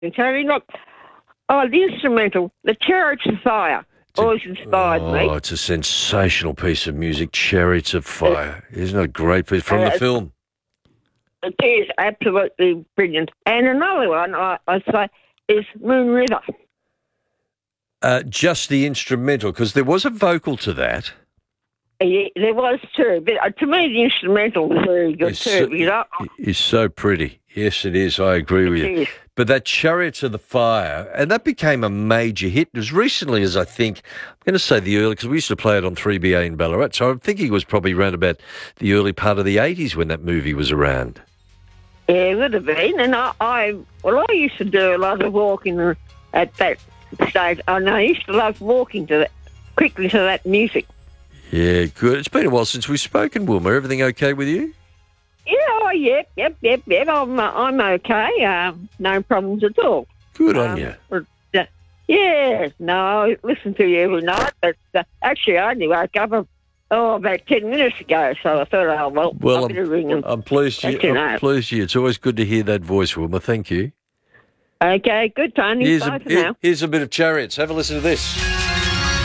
Tony, look, the instrumental, The Chariots of Fire, always inspired me. Oh, it's a sensational piece of music, Chariots of Fire. Isn't it a great piece from the film? It is absolutely brilliant. And another one, I say, is Moon River. Just the instrumental, because there was a vocal to that. Yeah, there was too, but to me the instrumental was very good It's so pretty. Yes, it is. I agree with you. But that Chariots of the Fire, and that became a major hit as recently as I think, I'm going to say the early, because we used to play it on 3BA in Ballarat, so I'm thinking it was probably around about the early part of the 80s when that movie was around. Yeah, it would have been. And I used to do a lot of walking at that stage, and I used to love walking quickly to that music. Yeah, good. It's been a while since we've spoken, Wilma. Everything okay with you? Yeah, yep. I'm okay. No problems at all. Good on you. I listen to you every night, but actually I only woke up about 10 minutes ago, so I thought, I better ring them. I'm pleased you. It's always good to hear that voice, Wilma. Thank you. Okay, good, Tony. Bye for now. Here's a bit of Chariots. Have a listen to this.